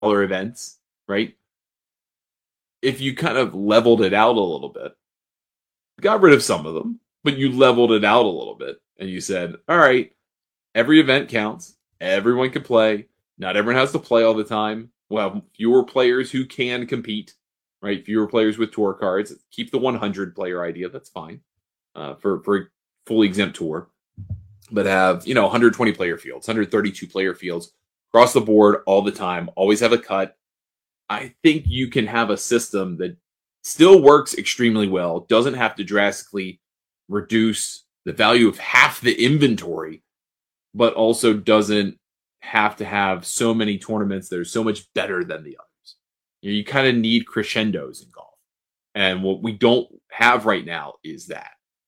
smaller events, right? If you kind of leveled it out a little bit, got rid of some of them, but you leveled it out a little bit and you said, all right, every event counts. Everyone can play. Not everyone has to play all the time. We'll have fewer players who can compete, right? Fewer players with tour cards. Keep the 100 player idea. That's fine for a fully exempt tour. But have, 120 player fields, 132 player fields across the board all the time. Always have a cut. I think you can have a system that still works extremely well, doesn't have to drastically reduce the value of half the inventory, but also doesn't have to have so many tournaments that are so much better than the others. You kind of need crescendos in golf. And what we don't have right now is that.